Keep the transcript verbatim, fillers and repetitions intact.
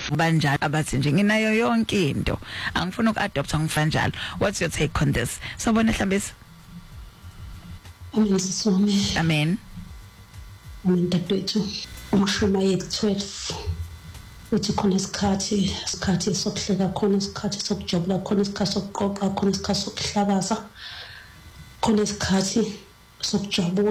enough banjalo abathi nje nginayo yonke into angifuna uku-adopta ngifana njalo. What's your take on this? Sawubona Hlambisa. Amen sisome. Amen. Amen dadwethu. Umashuma yethu twelve. Uthi khona isikhathi, isikhathi sokuhleka khona, isikhathi sokujabula khona, isikhathi sokuqoqa khona, isikhathi sokuhlakaza khona, isikhathi sokujabula.